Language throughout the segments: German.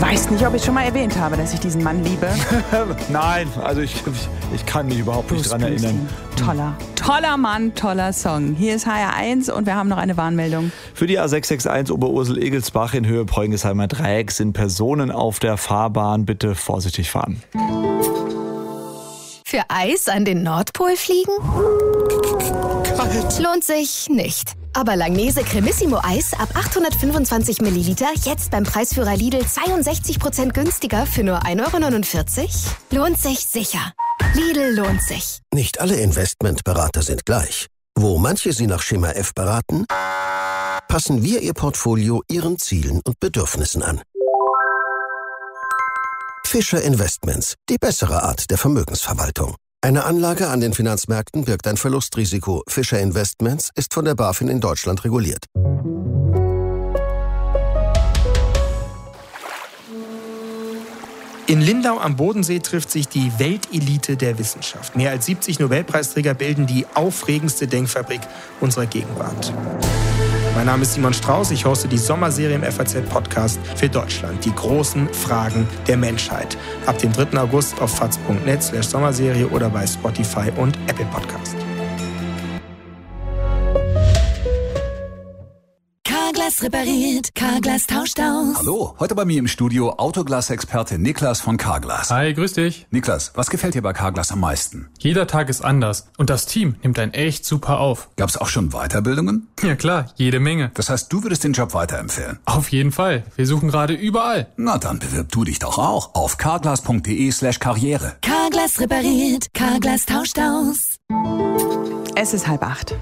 weiß nicht, ob ich schon mal erwähnt habe, dass ich diesen Mann liebe. Nein, also ich kann mich überhaupt nicht dran erinnern. Toller Mann, toller Song. Hier ist HR1 und wir haben noch eine Warnmeldung. Für die A661 Oberursel-Egelsbach in Höhe Preungesheimer Dreieck sind Personen auf der Fahrbahn. Bitte vorsichtig fahren. Für Eis an den Nordpol fliegen? Kalt. Lohnt sich nicht. Aber Langnese Cremissimo Eis ab 825 Milliliter jetzt beim Preisführer Lidl 62% günstiger für nur 1,49 €? Lohnt sich sicher. Lidl lohnt sich. Nicht alle Investmentberater sind gleich. Wo manche Sie nach Schema F beraten, passen wir Ihr Portfolio Ihren Zielen und Bedürfnissen an. Fischer Investments, die bessere Art der Vermögensverwaltung. Eine Anlage an den Finanzmärkten birgt ein Verlustrisiko. Fischer Investments ist von der BaFin in Deutschland reguliert. In Lindau am Bodensee trifft sich die Weltelite der Wissenschaft. Mehr als 70 Nobelpreisträger bilden die aufregendste Denkfabrik unserer Gegenwart. Mein Name ist Simon Strauß, ich hoste die Sommerserie im FAZ-Podcast für Deutschland. Die großen Fragen der Menschheit. Ab dem 3. August auf faz.net/Sommerserie oder bei Spotify und Apple Podcast. Carglass repariert, Carglass tauscht aus. Hallo, heute bei mir im Studio Autoglas-Experte Niklas von Carglass. Hi, grüß dich. Niklas, was gefällt dir bei Carglass am meisten? Jeder Tag ist anders und das Team nimmt einen echt super auf. Gab's auch schon Weiterbildungen? Ja klar, jede Menge. Das heißt, du würdest den Job weiterempfehlen? Auf jeden Fall. Wir suchen gerade überall. Na, dann bewirb du dich doch auch auf carglass.de/Karriere. Carglass repariert, Carglass tauscht aus. Es ist 7:30.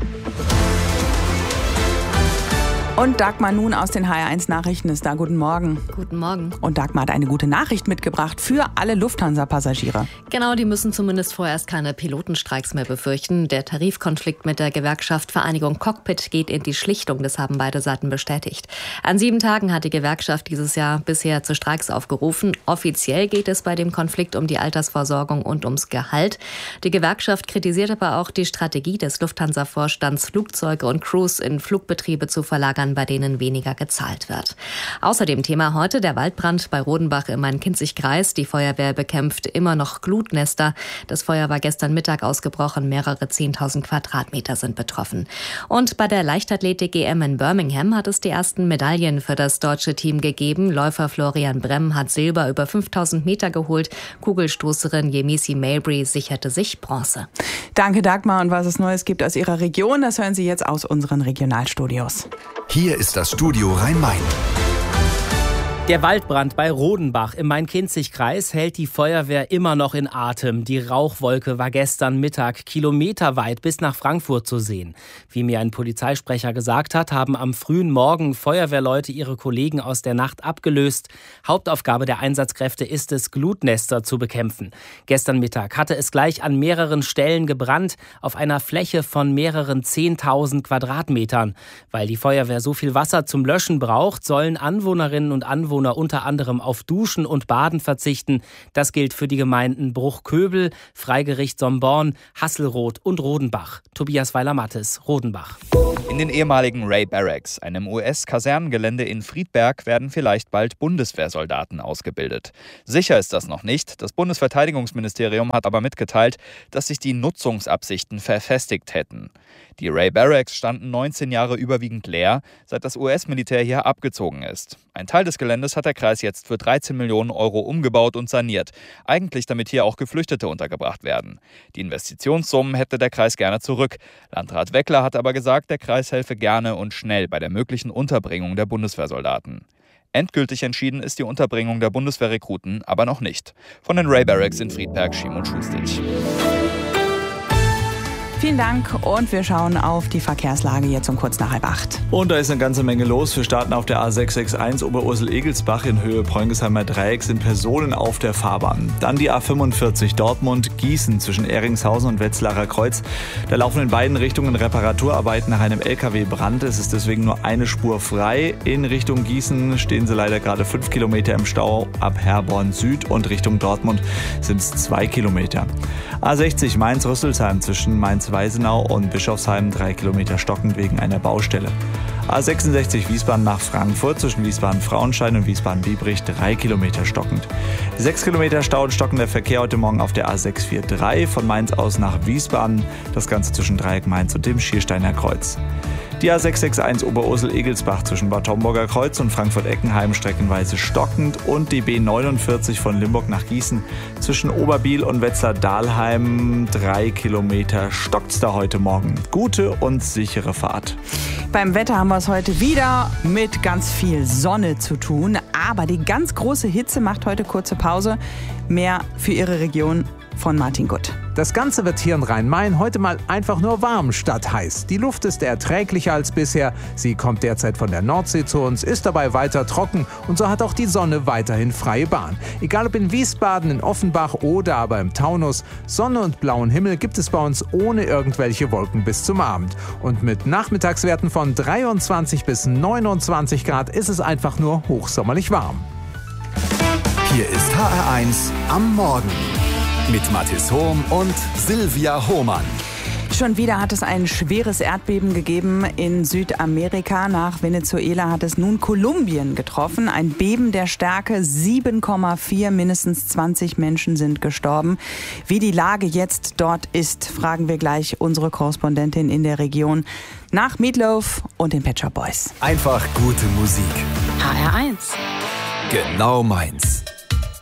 Und Dagmar nun aus den HR1-Nachrichten ist da. Guten Morgen. Guten Morgen. Und Dagmar hat eine gute Nachricht mitgebracht für alle Lufthansa-Passagiere. Genau, die müssen zumindest vorerst keine Pilotenstreiks mehr befürchten. Der Tarifkonflikt mit der Gewerkschaft Vereinigung Cockpit geht in die Schlichtung. Das haben beide Seiten bestätigt. An 7 Tagen hat die Gewerkschaft dieses Jahr bisher zu Streiks aufgerufen. Offiziell geht es bei dem Konflikt um die Altersvorsorgung und ums Gehalt. Die Gewerkschaft kritisiert aber auch die Strategie des Lufthansa-Vorstands, Flugzeuge und Crews in Flugbetriebe zu verlagern, bei denen weniger gezahlt wird. Außerdem Thema heute der Waldbrand bei Rodenbach im Main-Kinzig-Kreis. Die Feuerwehr bekämpft immer noch Glutnester. Das Feuer war gestern Mittag ausgebrochen. Mehrere 10.000 Quadratmeter sind betroffen. Und bei der Leichtathletik-EM in Birmingham hat es die ersten Medaillen für das deutsche Team gegeben. Läufer Florian Bremm hat Silber über 5.000 Meter geholt. Kugelstoßerin Yemisi Mabry sicherte sich Bronze. Danke, Dagmar. Und was es Neues gibt aus Ihrer Region, das hören Sie jetzt aus unseren Regionalstudios. Hier ist das Studio Rhein-Main. Der Waldbrand bei Rodenbach im Main-Kinzig-Kreis hält die Feuerwehr immer noch in Atem. Die Rauchwolke war gestern Mittag kilometerweit bis nach Frankfurt zu sehen. Wie mir ein Polizeisprecher gesagt hat, haben am frühen Morgen Feuerwehrleute ihre Kollegen aus der Nacht abgelöst. Hauptaufgabe der Einsatzkräfte ist es, Glutnester zu bekämpfen. Gestern Mittag hatte es gleich an mehreren Stellen gebrannt, auf einer Fläche von mehreren 10.000 Quadratmetern. Weil die Feuerwehr so viel Wasser zum Löschen braucht, sollen Anwohnerinnen und Anwohner unter anderem auf Duschen und Baden verzichten. Das gilt für die Gemeinden Bruchköbel, Freigericht Somborn, Hasselroth und Rodenbach. Tobias Weiler-Mattes, Rodenbach. In den ehemaligen Ray Barracks, einem US-Kasernengelände in Friedberg, werden vielleicht bald Bundeswehrsoldaten ausgebildet. Sicher ist das noch nicht. Das Bundesverteidigungsministerium hat aber mitgeteilt, dass sich die Nutzungsabsichten verfestigt hätten. Die Ray Barracks standen 19 Jahre überwiegend leer, seit das US-Militär hier abgezogen ist. Ein Teil des Geländes hat der Kreis jetzt für 13 Millionen Euro umgebaut und saniert. Eigentlich damit hier auch Geflüchtete untergebracht werden. Die Investitionssummen hätte der Kreis gerne zurück. Landrat Weckler hat aber gesagt, der Kreis helfe gerne und schnell bei der möglichen Unterbringung der Bundeswehrsoldaten. Endgültig entschieden ist die Unterbringung der Bundeswehrrekruten aber noch nicht. Von den Ray Barracks in Friedberg, Schimon Schustich. Vielen Dank und wir schauen auf die Verkehrslage jetzt um kurz nach 7:30. Und da ist eine ganze Menge los. Wir starten auf der A661 Oberursel-Egelsbach in Höhe Preungesheimer Dreieck sind Personen auf der Fahrbahn. Dann die A45 Dortmund-Gießen zwischen Ehringshausen und Wetzlarer Kreuz. Da laufen in beiden Richtungen Reparaturarbeiten nach einem LKW-Brand. Es ist deswegen nur eine Spur frei. In Richtung Gießen stehen sie leider gerade 5 Kilometer im Stau. Ab Herborn Süd und Richtung Dortmund sind es 2 Kilometer. A60 Mainz-Rüsselsheim zwischen Mainz Weisenau und Bischofsheim 3 Kilometer stockend wegen einer Baustelle. A66 Wiesbaden nach Frankfurt zwischen Wiesbaden-Frauenstein und Wiesbaden-Biebrich 3 Kilometer stockend. 6 Kilometer Stau und stockender Verkehr heute Morgen auf der A643 von Mainz aus nach Wiesbaden. Das Ganze zwischen Dreieck Mainz und dem Schiersteiner Kreuz. Die A661 Oberursel-Egelsbach zwischen Bad Homburger Kreuz und Frankfurt-Eckenheim streckenweise stockend und die B49 von Limburg nach Gießen zwischen Oberbiel und Wetzlar-Dahlheim 3 Kilometer stockt's da heute Morgen. Gute und sichere Fahrt. Beim Wetter haben wir es heute wieder mit ganz viel Sonne zu tun, aber die ganz große Hitze macht heute kurze Pause. Mehr für Ihre Region von Martin Gutt. Das Ganze wird hier in Rhein-Main heute mal einfach nur warm statt heiß. Die Luft ist erträglicher als bisher. Sie kommt derzeit von der Nordsee zu uns, ist dabei weiter trocken und so hat auch die Sonne weiterhin freie Bahn. Egal ob in Wiesbaden, in Offenbach oder aber im Taunus, Sonne und blauen Himmel gibt es bei uns ohne irgendwelche Wolken bis zum Abend. Und mit Nachmittagswerten von 23 bis 29 Grad ist es einfach nur hochsommerlich warm. Hier ist HR1 am Morgen mit Mathis Hohm und Silvia Hohmann. Schon wieder hat es ein schweres Erdbeben gegeben in Südamerika. Nach Venezuela hat es nun Kolumbien getroffen. Ein Beben der Stärke 7,4. Mindestens 20 Menschen sind gestorben. Wie die Lage jetzt dort ist, fragen wir gleich unsere Korrespondentin in der Region nach Meatloaf und den Pet Shop Boys. Einfach gute Musik. HR1. Genau meins.